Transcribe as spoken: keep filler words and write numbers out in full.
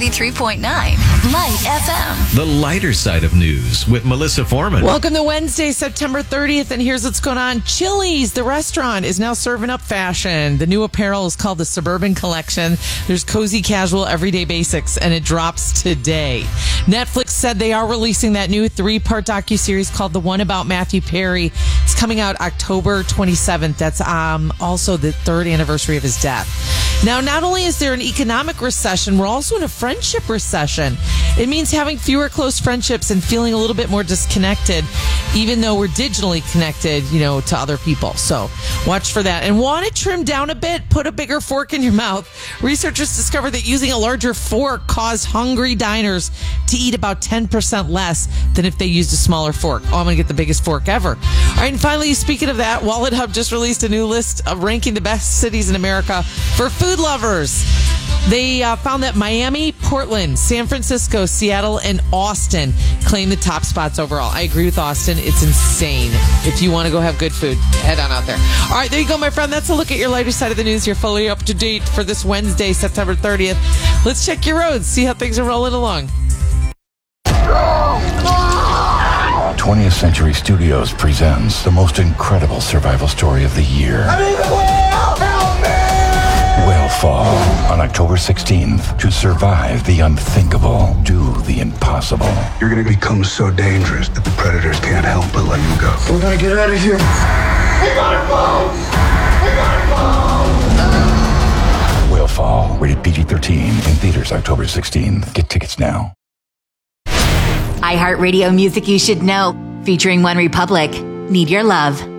ninety-three point nine Light F M. The lighter side of news with Melissa Foreman. Welcome to Wednesday, September thirtieth, and here's what's going on. Chili's, the restaurant, is now serving up fashion. The new apparel is called the Suburban Collection. There's cozy, casual, everyday basics, and it drops today. Netflix said they are releasing that new three-part docuseries called The One About Matthew Perry. It's coming out October twenty-seventh. That's um, also the third anniversary of his death. Now, not only is there an economic recession, we're also in a friendship recession. It means having fewer close friendships and feeling a little bit more disconnected, even though we're digitally connected, you know, to other people. So watch for that. And want to trim down a bit? Put a bigger fork in your mouth. Researchers discovered that using a larger fork caused hungry diners to eat about ten percent less than if they used a smaller fork. Oh, I'm going to get the biggest fork ever. All right, and finally, speaking of that, Wallet Hub just released a new list of ranking the best cities in America for food lovers. They uh, found that Miami, Portland, San Francisco, Seattle, and Austin claim the top spots overall. I agree with Austin. It's insane. If you want to go have good food, head on out there. All right, there you go, my friend. That's a look at your lighter side of the news. You're fully up to date for this Wednesday, September thirtieth. Let's check your roads, see how things are rolling along. twentieth Century Studios presents the most incredible survival story of the year. I'm in the whale! Help me! Whalefall on October sixteenth. To survive the unthinkable, do the impossible. You're going to become so dangerous that the predators can't help but let you go. We're going to get out of here. We got a boat! We got a boat! Whalefall, rated P G thirteen, in theaters October sixteenth. Get tickets now. iHeartRadio music you should know, featuring One Republic. Need Your Love.